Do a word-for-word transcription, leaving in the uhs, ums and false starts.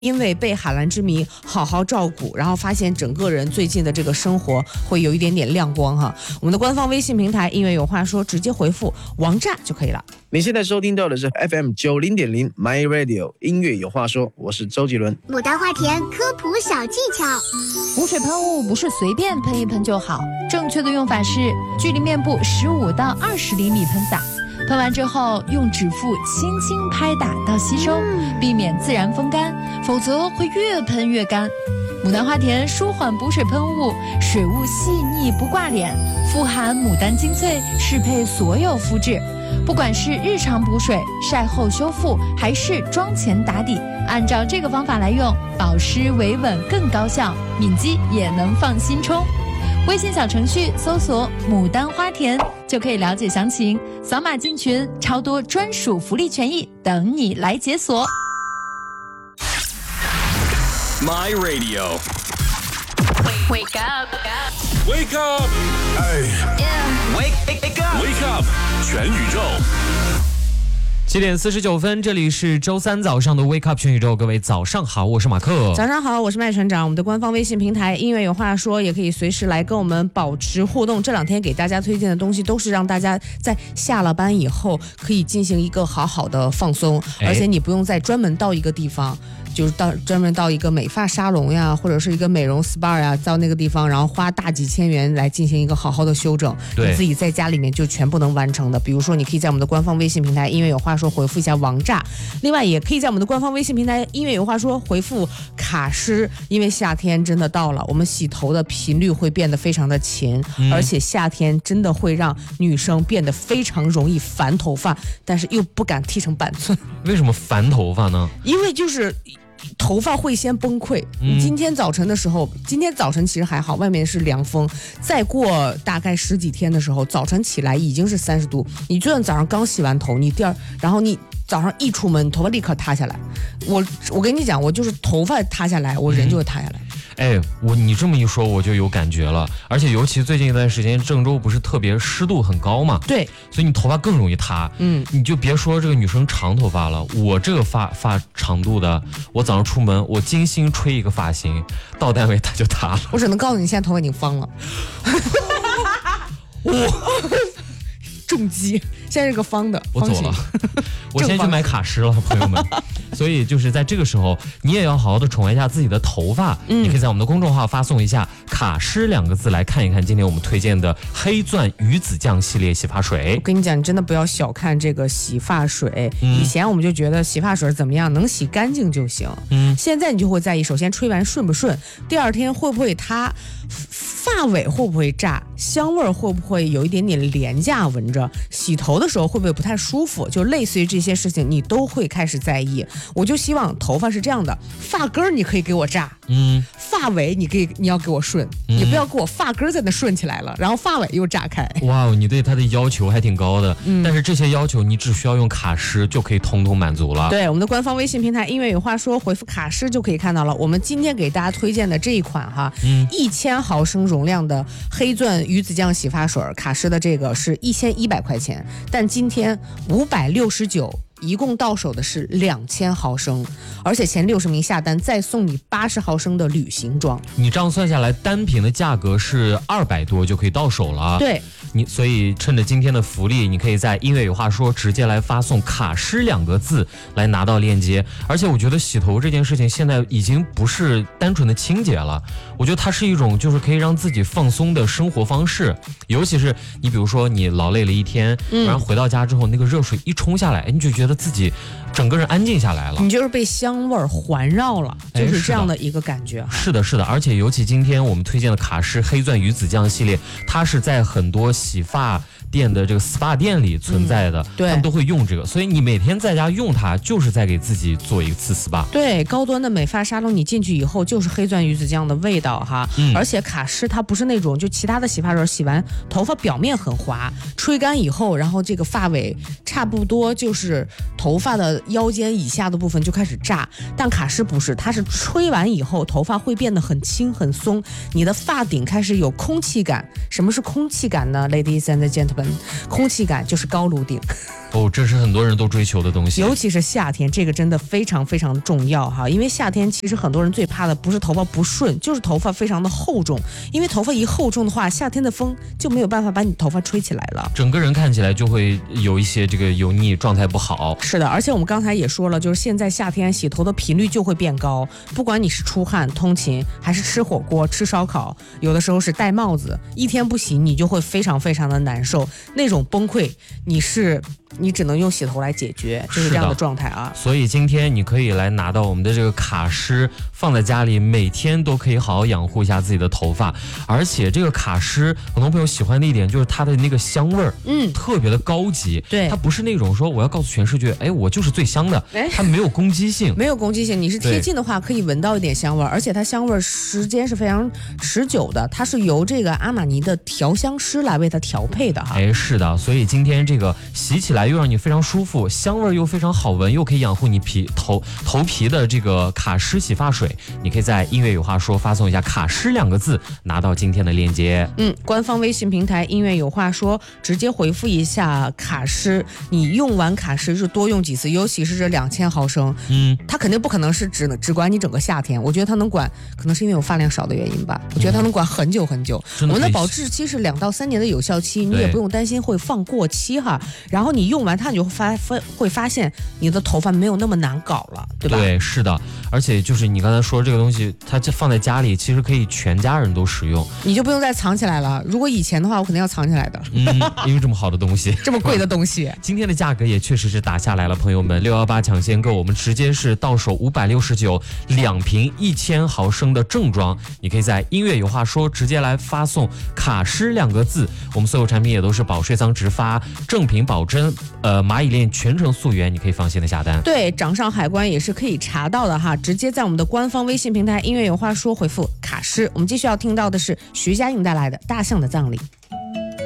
因为被海蓝之谜好好照顾，然后发现整个人最近的这个生活会有一点点亮光哈。我们的官方微信平台音乐有话说，直接回复王炸就可以了。 你现在收听到的是 F M 九零点零 My Radio 音乐有话说，我是周杰伦。 牡丹花田科普小技巧： 补水喷雾不是随便喷一喷就好，正确的用法是距离面部十五到二十厘米喷洒。喷完之后，用指腹轻轻拍打到吸收，避免自然风干，否则会越喷越干。牡丹花田舒缓补水喷雾，水雾细腻不挂脸，富含牡丹精粹，适配所有肤质。不管是日常补水、晒后修复，还是妆前打底，按照这个方法来用，保湿维稳更高效，敏肌也能放心冲。微信小程序搜索牡丹花田就可以了解详情，扫码进群，超多专属福利权益等你来解锁。 My Radio Wake up Wake up Yeah Wake up Wake up 全宇宙七点四十九分，这里是周三早上的 Wake Up 全宇宙，各位早上好，我是马克。 早上好，我是麦船长。我们的官方微信平台音乐有话说，也可以随时来跟我们保持互动。这两天给大家推荐的东西都是让大家在下了班以后可以进行一个好好的放松，而且你不用再专门到一个地方，就是到专门到一个美发沙龙呀，或者是一个美容 S P A 呀，到那个地方，然后花大几千元来进行一个好好的修整，你自己在家里面就全部能完成的。比如说，你可以在我们的官方微信平台音乐有话说回复一下王炸，另外也可以在我们的官方微信平台音乐有话说回复卡诗，因为夏天真的到了，我们洗头的频率会变得非常的勤，嗯、而且夏天真的会让女生变得非常容易烦头发，但是又不敢剃成板寸。 为什么烦头发呢？ 因为就是头发会先崩溃。你今天早晨的时候，今天早晨其实还好，外面是凉风，再过大概十几天的时候，早晨起来已经是三十度。你就算早上刚洗完头，你第二，然后你早上一出门，头发立刻塌下来。我我跟你讲，我就是头发塌下来，我人就会塌下来。 嗯哎，我你这么一说，我就有感觉了。而且尤其最近一段时间，郑州不是特别湿度很高嘛？ 对， 所以你头发更容易塌。嗯，你就别说这个女生长头发了，我这个发发长度的，我早上出门，我精心吹一个发型，到单位它就塌了。 我只能告诉你，现在头发已经方了。 哇！ 重击，现在是个方的， 我走了，我先去买卡诗了，朋友们。所以就是在这个时候，你也要好好的宠爱一下自己的头发。嗯、你可以在我们的公众号发送一下“卡诗”两个字来看一看今天我们推荐的黑钻鱼子酱系列洗发水。 我跟你讲，你真的不要小看这个洗发水。嗯、以前我们就觉得洗发水怎么样，能洗干净就行。嗯，现在你就会在意，首先吹完顺不顺，第二天会不会塌，发尾会不会炸，香味会不会有一点点廉价，闻着洗头的时候会不会不太舒服，就类似于这些事情你都会开始在意。我就希望头发是这样的，发根你可以给我炸，嗯，发尾你可以你要给我顺，嗯、你不要给我发根在那顺起来了，然后发尾又炸开。 哇，你对它的要求还挺高的，嗯、但是这些要求你只需要用卡诗就可以通通满足了。 对，我们的官方微信平台音乐有话说回复卡诗就可以看到了。我们今天给大家推荐的这一款哈，嗯，一千毫升容量的黑钻鱼子酱洗发水，卡诗的这个是一千一百块钱，但今天五百六十九。一共到手的是两千毫升，而且前六十名下单再送你八十毫升的旅行装。 你这样算下来，单瓶的价格是二百多就可以到手了。 对， 你所以趁着今天的福利，你可以在音乐有话说直接来发送卡诗两个字来拿到链接。而且我觉得洗头这件事情现在已经不是单纯的清洁了，我觉得它是一种就是可以让自己放松的生活方式。尤其是你比如说你劳累了一天，嗯、然后回到家之后那个热水一冲下来，你就觉得自己整个人安静下来了， 你就是被香味环绕了，就是这样的一个感觉。 是的，是的，而且尤其今天我们推荐的卡诗黑钻鱼子酱系列，它是在很多洗发店的这个 S P A 店里存在的，嗯、对，他们都会用这个，所以你每天在家用它，就是在给自己做一次 S P A。 对，高端的美发沙龙，你进去以后就是黑钻鱼子酱的味道哈，嗯、而且卡诗它不是那种就其他的洗发水洗完头发表面很滑，吹干以后，然后这个发尾差不多就是头发的腰间以下的部分就开始炸，但卡诗不是，它是吹完以后头发会变得很轻很松，你的发顶开始有空气感。什么是空气感呢 ？Ladies and gentlemen。 分，空气感就是高颅顶。 哦，这是很多人都追求的东西， 尤其是夏天，这个真的非常非常重要哈。因为夏天其实很多人最怕的不是头发不顺，就是头发非常的厚重。因为头发一厚重的话，夏天的风就没有办法把你头发吹起来了， 整个人看起来就会有一些这个油腻，状态不好。 是的，而且我们刚才也说了，就是现在夏天洗头的频率就会变高，不管你是出汗、通勤，还是吃火锅、吃烧烤，有的时候是戴帽子，一天不洗你就会非常非常的难受，那种崩溃，你是。你只能用洗头来解决，就是这样的状态啊。 所以今天你可以来拿到我们的这个卡诗，放在家里，每天都可以好好养护一下自己的头发。而且这个卡诗，很多朋友喜欢的一点就是它的那个香味儿，嗯，特别的高级。 对， 它不是那种说我要告诉全世界，哎，我就是最香的，它没有攻击性， 没有攻击性。你是贴近的话，可以闻到一点香味儿，而且它香味儿时间是非常持久的，它是由这个阿玛尼的调香师来为它调配的哈。 哎，是的，所以今天这个洗起来又让你非常舒服，香味又非常好闻，又可以养护你皮头头皮的这个卡诗洗发水，你可以在音乐有话说发送一下卡诗两个字，拿到今天的链接。 嗯，官方微信平台音乐有话说，直接回复一下卡诗，你用完卡诗就多用几次，尤其是这两千毫升，嗯，它肯定不可能是只只管你整个夏天，我觉得它能管，可能是因为我发量少的原因吧，我觉得它能管很久很久。嗯、我们的保质期是两到三年的有效期，你也不用担心会放过期哈。然后你用完它，你就会发会发现你的头发没有那么难搞了，对吧？ 对，是的，而且就是你刚才说这个东西，它这放在家里，其实可以全家人都使用， 你就不用再藏起来了。如果以前的话，我肯定要藏起来的， 嗯，因为这么好的东西， 这么贵的东西， 今天的价格也确实是打下来了，朋友们，六一八抢先购，我们直接是到手五百六十九，两瓶一千毫升的正装，你可以在音乐有话说直接来发送卡诗两个字，我们所有产品也都是保税仓直发，正品保真，呃，蚂蚁链全程溯源，你可以放心的下单。 对，掌上海关也是可以查到的哈，直接在我们的官方微信平台音乐有话说回复卡诗。我们继续要听到的是徐佳莹带来的《大象的葬礼》。